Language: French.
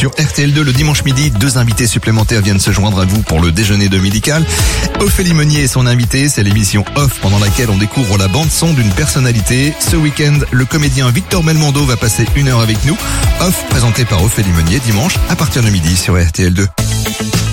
sur RTL2 le dimanche midi. 2 invités supplémentaires viennent se joindre à vous pour le déjeuner dominical. Ophélie Meunier est son invité. C'est l'émission Off pendant laquelle on découvre la bande-son d'une personnalité. Ce week-end, le comédien Victor Belmondo va passer 1 heure avec nous. Off présenté par Ophélie Meunier dimanche à partir de midi sur RTL2.